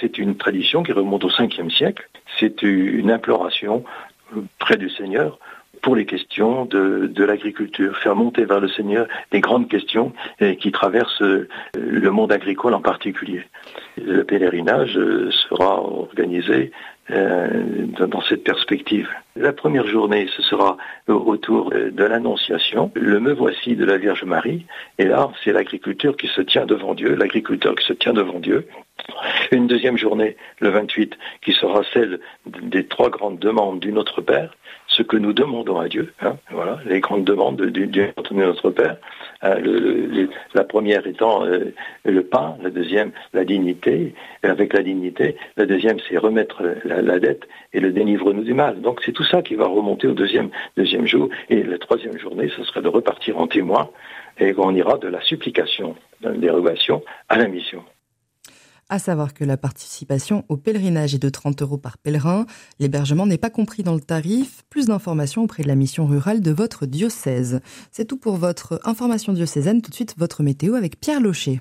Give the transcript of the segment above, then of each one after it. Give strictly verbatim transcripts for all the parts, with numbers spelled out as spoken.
c'est une tradition qui remonte au cinquième siècle. C'est une imploration près du Seigneur pour les questions de, de l'agriculture, faire monter vers le Seigneur les grandes questions eh, qui traversent le monde agricole en particulier. Le pèlerinage sera organisé euh, dans cette perspective. La première journée, ce sera autour de l'Annonciation, le Me voici de la Vierge Marie, et là, c'est l'agriculture qui se tient devant Dieu, l'agriculteur qui se tient devant Dieu. Une deuxième journée, le vingt-huit, qui sera celle des trois grandes demandes du Notre Père, ce que nous demandons à Dieu, hein, voilà, les grandes demandes du, du Notre Père. Euh, le, le, la première étant euh, le pain, la deuxième la dignité, et avec la dignité, la deuxième c'est remettre la, la dette et le délivre-nous du mal. Donc c'est tout ça qui va remonter au deuxième, deuxième jour, et la troisième journée, ce serait de repartir en témoin, et on ira de la supplication, de la dérogation à la mission. À savoir que la participation au pèlerinage est de trente euros par pèlerin. L'hébergement n'est pas compris dans le tarif. Plus d'informations auprès de la mission rurale de votre diocèse. C'est tout pour votre information diocésaine. Tout de suite, votre météo avec Pierre Locher.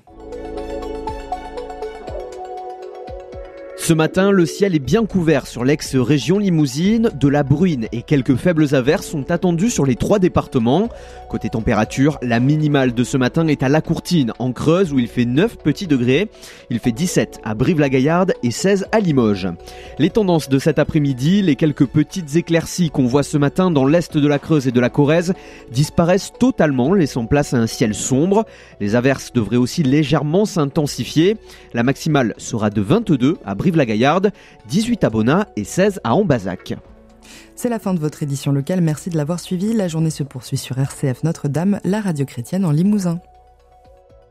Ce matin, le ciel est bien couvert sur l'ex-région Limousine. De la bruine et quelques faibles averses sont attendues sur les trois départements. Côté température, la minimale de ce matin est à La Courtine, en Creuse, où il fait neuf petits degrés. Il fait dix-sept à Brive-la-Gaillarde et seize à Limoges. Les tendances de cet après-midi, les quelques petites éclaircies qu'on voit ce matin dans l'est de la Creuse et de la Corrèze disparaissent totalement, laissant place à un ciel sombre. Les averses devraient aussi légèrement s'intensifier. La maximale sera de vingt-deux à Brive-la-Gaillarde, dix-huit à Bonnat et seize à Ambazac. C'est la fin de votre édition locale. Merci de l'avoir suivi. La journée se poursuit sur R C F Notre-Dame, la radio chrétienne en Limousin.